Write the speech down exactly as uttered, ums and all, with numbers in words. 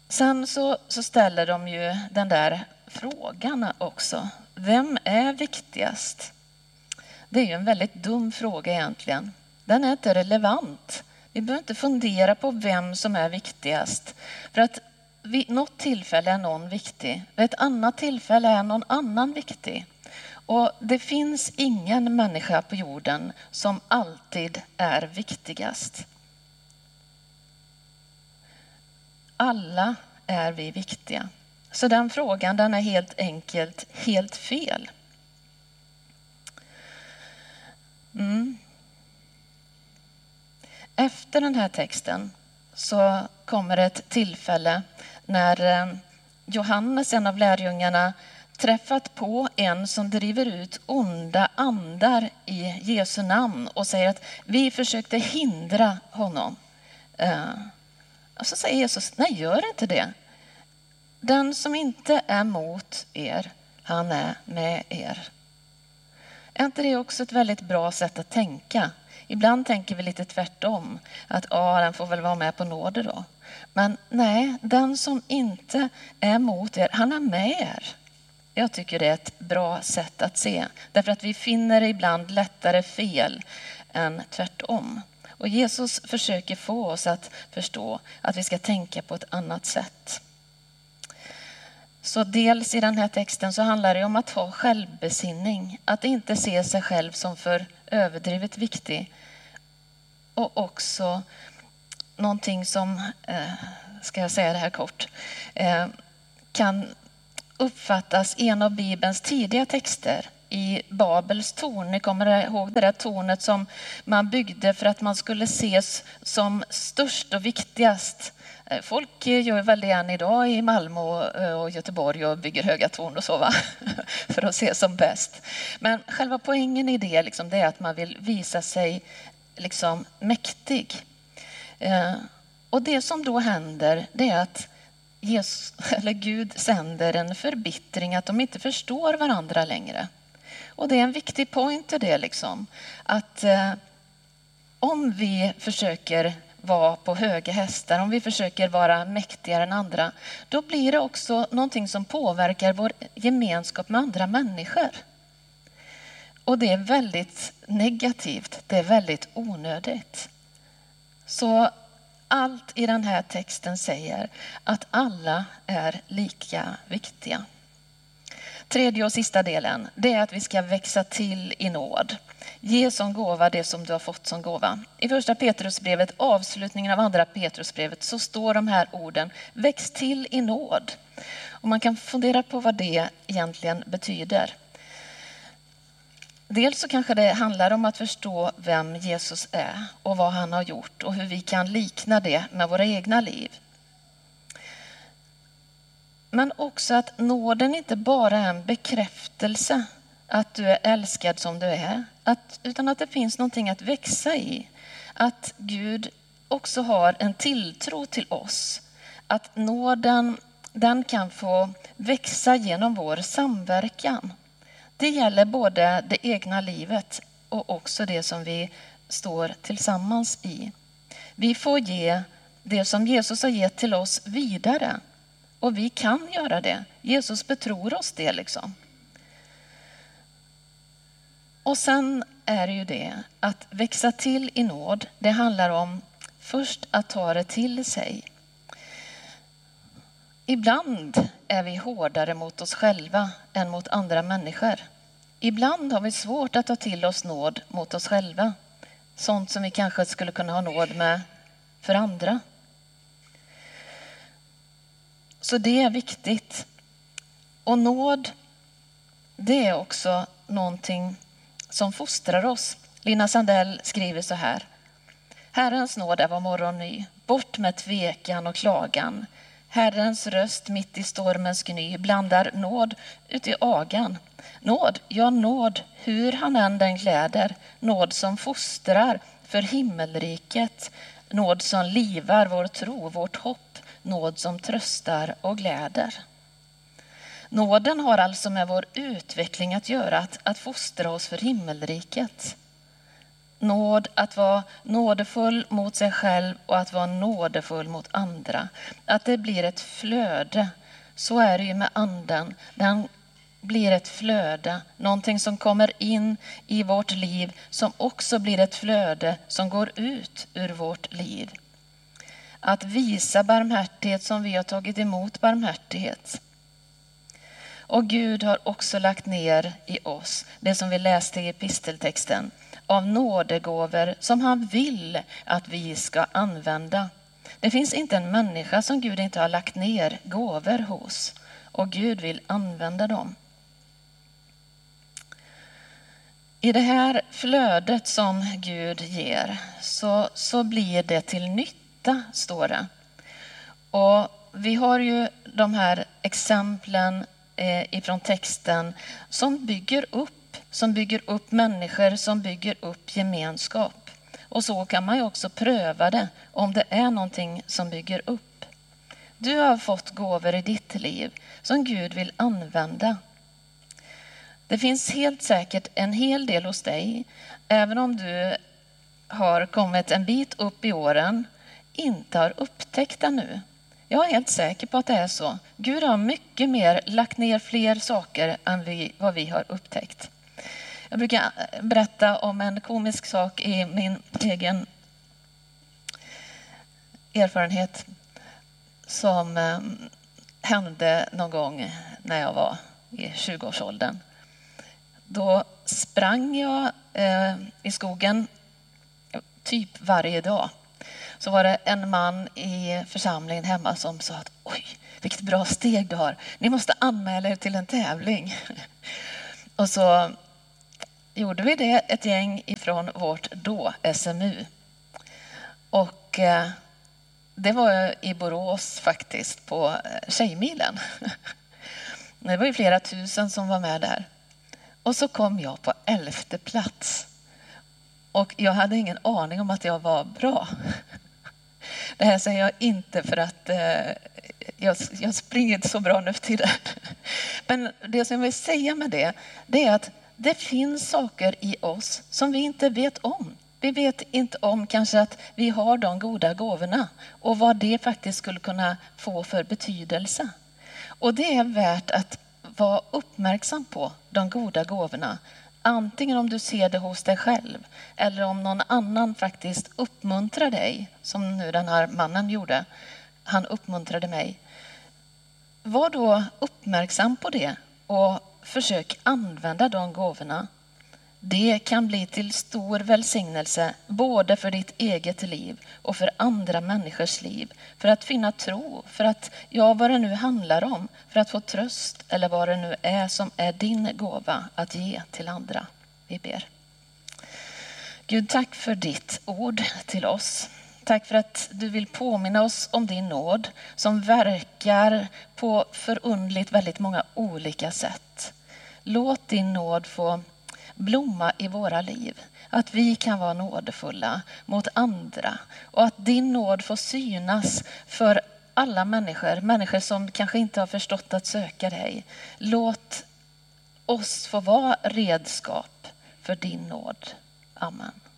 Sen så, så ställer de ju den där frågan också. Vem är viktigast? Det är ju en väldigt dum fråga egentligen. Den är inte relevant. Vi behöver inte fundera på vem som är viktigast. För att vid något tillfälle är någon viktig. Vid ett annat tillfälle är någon annan viktig. Och det finns ingen människa på jorden som alltid är viktigast. Alla är vi viktiga. Så den frågan, den är helt enkelt helt fel. Mm. Efter den här texten så kommer ett tillfälle när Johannes, en av lärjungarna, träffat på en som driver ut onda andar i Jesu namn och säger att vi försökte hindra honom. Och så säger Jesus, nej, gör inte det. Den som inte är mot er, han är med er. Är inte det också ett väldigt bra sätt att tänka? Ibland tänker vi lite tvärtom. Att ja, den får väl vara med på nåder då. Men nej, den som inte är mot er, han är med er. Jag tycker det är ett bra sätt att se. Därför att vi finner ibland lättare fel än tvärtom. Och Jesus försöker få oss att förstå att vi ska tänka på ett annat sätt. Så dels i den här texten så handlar det om att ha självbesinning. Att inte se sig själv som för överdrivet viktig. Och också någonting som, eh, ska jag säga det här kort, eh, kan uppfattas i en av Bibelns tidiga texter. I Babels torn. Ni kommer ihåg det där tornet som man byggde för att man skulle ses som störst och viktigast. Folk gör väl det än idag i Malmö och Göteborg och bygger höga torn och så, va? För att ses som bäst. Men själva poängen i det, liksom, det är att man vill visa sig liksom mäktig. Och det som då händer, det är att Jesus, eller Gud sänder en förbittring att de inte förstår varandra längre. Och det är en viktig point i det, liksom, att eh, om vi försöker vara på höga hästar, om vi försöker vara mäktigare än andra, då blir det också någonting som påverkar vår gemenskap med andra människor. Och det är väldigt negativt, det är väldigt onödigt. Så allt i den här texten säger att alla är lika viktiga. Tredje och sista delen, det är att vi ska växa till i nåd. Ge som gåva det som du har fått som gåva. I första Petrusbrevet, avslutningen av andra Petrusbrevet, så står de här orden, väx till i nåd. Och man kan fundera på vad det egentligen betyder. Dels så kanske det handlar om att förstå vem Jesus är och vad han har gjort och hur vi kan likna det med våra egna liv. Men också att nåden inte bara är en bekräftelse att du är älskad som du är, att, utan att det finns någonting att växa i. Att Gud också har en tilltro till oss. Att nåden, den kan få växa genom vår samverkan. Det gäller både det egna livet och också det som vi står tillsammans i. Vi får ge det som Jesus har gett till oss vidare. Och vi kan göra det. Jesus betror oss det, liksom. Och sen är det ju det att växa till i nåd. Det handlar om först att ta det till sig. Ibland är vi hårdare mot oss själva än mot andra människor. Ibland har vi svårt att ta till oss nåd mot oss själva. Sånt som vi kanske skulle kunna ha nåd med för andra. Så det är viktigt. Och nåd, det är också någonting som fostrar oss. Lina Sandell skriver så här. Herrens nåd är var morgon ny. Bort med tvekan och klagan. Herrens röst mitt i stormens gny blandar nåd ut i agan. Nåd, ja nåd, hur han än den kläder. Nåd som fostrar för himmelriket. Nåd som livar vår tro, vårt hopp. Nåd som tröstar och gläder. Nåden har alltså med vår utveckling att göra, att, att fostra oss för himmelriket. nåd, att vara nådefull mot sig själv och att vara nådefull mot andra. Att det blir ett flöde. Så är det ju med anden. Den blir ett flöde, någonting som kommer in i vårt liv som också blir ett flöde som går ut ur vårt liv. Att visa barmhärtighet som vi har tagit emot barmhärtighet. Och Gud har också lagt ner i oss det som vi läste i episteltexten av nådegåvor som han vill att vi ska använda. Det finns inte en människa som Gud inte har lagt ner gåvor hos, och Gud vill använda dem. I det här flödet som Gud ger så, så blir det till nytta, står det. Och vi har ju de här exemplen eh, ifrån texten som bygger upp, som bygger upp människor, som bygger upp gemenskap. Och så kan man ju också pröva det om det är någonting som bygger upp. Du har fått gåvor i ditt liv som Gud vill använda. Det finns helt säkert en hel del hos dig, även om du har kommit en bit upp i åren, inte har upptäckt det nu. Jag är helt säker på att det är så. Gud har mycket mer lagt ner fler saker än vi, vad vi har upptäckt. Jag brukar berätta om en komisk sak i min egen erfarenhet som eh, hände någon gång när jag var i tjugoårsåldern. Då sprang jag eh, i skogen typ varje dag. Så var det en man i församlingen hemma som sa att oj, vilket bra steg du har. Ni måste anmäla er till en tävling. Och så gjorde vi det, ett gäng ifrån vårt då S M U. Och eh, det var i Borås faktiskt på Tjejmilen. Det var ju flera tusen som var med där. Och så kom jag på elfte plats. Och jag hade ingen aning om att jag var bra. Det här säger jag inte för att eh, jag, jag springer inte så bra nu för tiden. Men det som jag vill säga med det, det är att det finns saker i oss som vi inte vet om. Vi vet inte om kanske att vi har de goda gåvorna och vad det faktiskt skulle kunna få för betydelse. Och det är värt att vara uppmärksam på de goda gåvorna. Antingen om du ser det hos dig själv eller om någon annan faktiskt uppmuntrar dig, som nu den här mannen gjorde. Han uppmuntrade mig. Var då uppmärksam på det och försök använda de gåvorna. Det kan bli till stor välsignelse både för ditt eget liv och för andra människors liv. För att finna tro, för att, ja, vad det nu handlar om, för att få tröst eller vad det nu är som är din gåva att ge till andra. Vi ber. Gud, tack för ditt ord till oss. Tack för att du vill påminna oss om din nåd som verkar på förundligt väldigt många olika sätt. Låt din nåd få blomma i våra liv. Att vi kan vara nådefulla mot andra. Och att din nåd får synas för alla människor. Människor som kanske inte har förstått att söka dig. Låt oss få vara redskap för din nåd. Amen.